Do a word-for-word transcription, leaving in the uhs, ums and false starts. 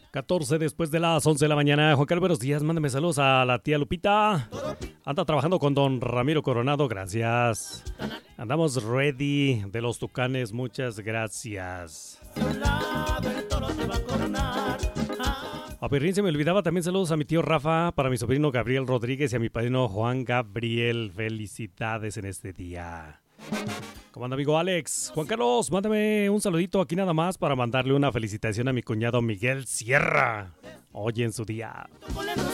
catorce después de las once de la mañana. Juan Carlos, buenos días. Mándame saludos a la tía Lupita. Anda trabajando con don Ramiro Coronado. Gracias. Andamos ready de los Tucanes. Muchas gracias. A Perrín se me olvidaba también saludos a mi tío Rafa, para mi sobrino Gabriel Rodríguez y a mi padrino Juan Gabriel. Felicidades en este día. ¿Cómo anda, amigo Alex? Juan Carlos, mándame un saludito aquí nada más para mandarle una felicitación a mi cuñado Miguel Sierra. Hoy en su día.